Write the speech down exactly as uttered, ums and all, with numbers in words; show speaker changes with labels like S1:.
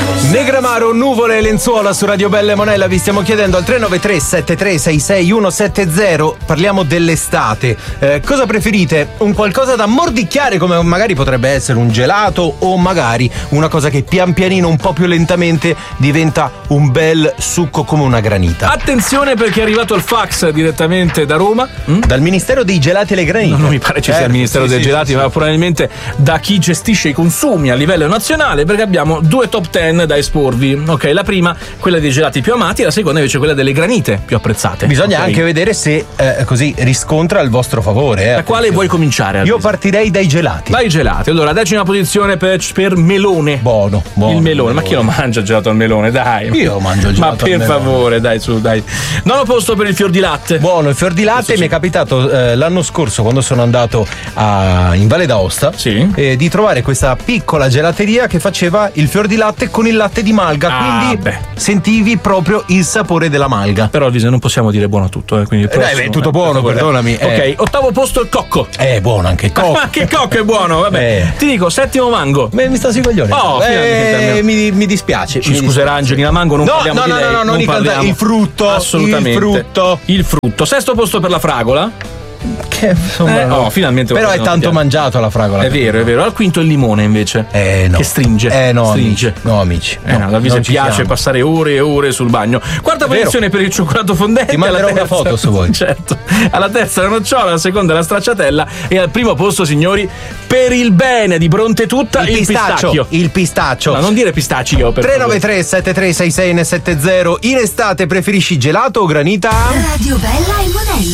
S1: Negramaro, nuvole e lenzuola su Radio Bella e Monella. Vi stiamo chiedendo al tre nove tre sette tre sei sei uno sette zero. Parliamo dell'estate. Eh, cosa preferite? Un qualcosa da mordicchiare, come magari potrebbe essere un gelato, o magari una cosa che pian pianino, un po' più lentamente, diventa un bel succo come una granita?
S2: Attenzione, perché è arrivato il fax direttamente da Roma.
S1: Mm? Dal Ministero dei Gelati e le Granite.
S2: No, non mi pare ci sia il Ministero
S1: sì,
S2: dei
S1: sì,
S2: Gelati,
S1: sì,
S2: ma
S1: sì.
S2: probabilmente da chi gestisce i consumi a livello nazionale, perché abbiamo due top ten da esporvi. Ok, la prima, quella dei gelati più amati, la seconda invece quella delle granite più apprezzate.
S1: Bisogna
S2: okay.
S1: anche vedere se eh, così riscontra il vostro favore. Eh,
S2: da quale vuoi cominciare?
S1: Io partirei dai gelati.
S2: Dai gelati. Allora, decima posizione per, per melone.
S1: Buono, buono.
S2: Il melone. Ma chi lo mangia il gelato al melone? Dai.
S1: Io mangio il gelato
S2: Ma per
S1: al melone.
S2: favore, dai, su, dai. Nono posto per il fior di latte.
S1: Buono, il fior di latte. Mi è capitato eh, l'anno scorso, quando sono andato a, in Valle d'Aosta,
S2: sì.
S1: eh, di trovare questa piccola gelateria che faceva il fior di latte con il latte di malga.
S2: Ah,
S1: quindi
S2: beh.
S1: sentivi proprio il sapore della malga.
S2: Però Alvise, non possiamo dire buono tutto, eh, quindi il prossimo,
S1: Dai, beh, tutto
S2: eh,
S1: buono, perdonami.
S2: Ok,
S1: eh.
S2: ottavo posto il cocco.
S1: Eh, buono anche il cocco.
S2: Ma che cocco è buono, vabbè.
S1: Eh.
S2: Ti dico, settimo mango.
S1: Beh, mi sta sui coglioni.
S2: Oh,
S1: eh, mi, mi dispiace.
S2: Ci
S1: mi
S2: scuserà
S1: dispiace.
S2: Angelina Mango, non
S1: no,
S2: parliamo
S1: no,
S2: di
S1: no,
S2: lei.
S1: no, no, non
S2: non
S1: i canta-
S2: parliamo.
S1: il frutto.
S2: Assolutamente.
S1: Il frutto.
S2: Il frutto. Sesto posto per la fragola.
S1: Che insomma,
S2: Eh,
S1: no.
S2: oh, finalmente.
S1: Però è tanto mangiato la fragola.
S2: È vero, è vero. Al quinto il limone invece.
S1: Eh no.
S2: Che stringe.
S1: Eh no,
S2: stringe.
S1: amici. No, amici.
S2: Eh no, Alvise
S1: non ci
S2: piace
S1: siamo.
S2: passare ore e ore sul bagno. Quarta
S1: Vero.
S2: posizione per il cioccolato fondente.
S1: Ti manderò
S2: alla
S1: una
S2: terza-
S1: foto se vuoi.
S2: Certo. Alla terza la nocciola, alla seconda la stracciatella e al primo posto, signori, per il bene di Bronte tutta,
S1: Il
S2: il,
S1: pistaccio.
S2: pistacchio.
S1: Il pistaccio.
S2: No, non dire pistacchio. Per
S1: tre nove tre sette tre sei sei uno sette zero. In estate preferisci gelato o granita?
S3: Radio Bella e Monella.